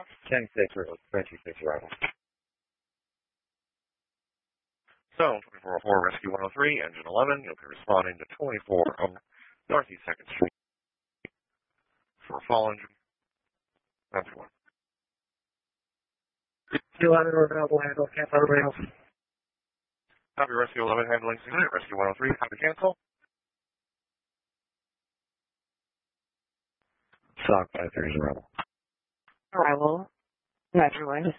10-6, 26 arrival. So, 2404 Rescue 103, Engine 11, you'll be responding to 24 Northeast 2nd Street for a fall engine. That's one. 200 available, handle, cancel rails. Copy Rescue 11 handling unit, Rescue 103, copy cancel. SOC 530 arrival. Arrival. Everyone.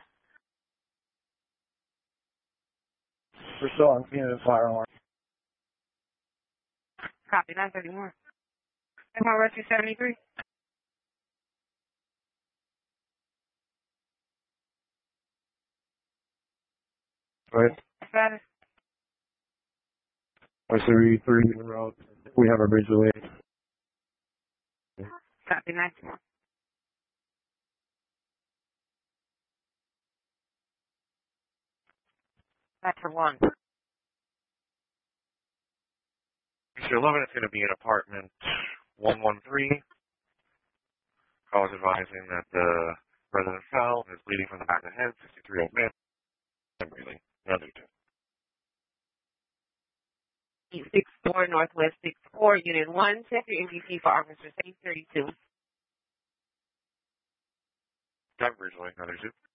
We're still on scene of the fire alarm. Copy 931. MR Rescue 73. Right. Status. RC3 en route. We have our bridge delayed. Copy 931. Sector 1. Issue 11 is going to be in apartment 113. Call is advising that the resident fell and is bleeding from the back of the head, 63-year-old man. I'm breathing. None due to. 64 Northwest 64, Unit 1, check your MVP for Officer 832. Copy bridge delay, another 2.